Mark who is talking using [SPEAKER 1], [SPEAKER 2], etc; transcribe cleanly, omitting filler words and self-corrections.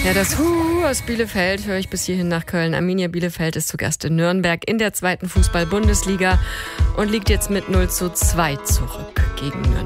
[SPEAKER 1] Ja, das Hu aus Bielefeld höre ich bis hierhin nach Köln. Arminia Bielefeld ist zu Gast in Nürnberg in der 2. Fußball-Bundesliga und liegt jetzt mit 0:2 zurück gegen Nürnberg.